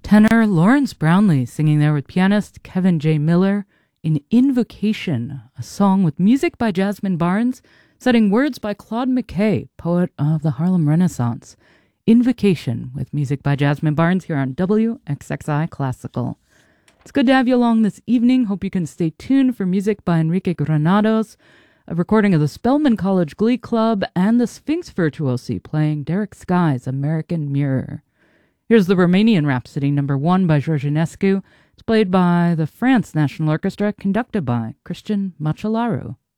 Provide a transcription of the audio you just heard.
Tenor Lawrence Brownlee singing there with pianist Kevin J. Miller in Invocation, a song with music by Jasmine Barnes, setting words by Claude McKay, poet of the Harlem Renaissance. Invocation with music by Jasmine Barnes here on WXXI Classical. It's good to have you along this evening. Hope you can stay tuned for music by Enrique Granados, a recording of the Spelman College Glee Club, and the Sphinx Virtuosi playing Derek Sky's American Mirror. Here's the Romanian Rhapsody No. 1 by Georginescu. It's played by the France National Orchestra, conducted by Christian Machelaru.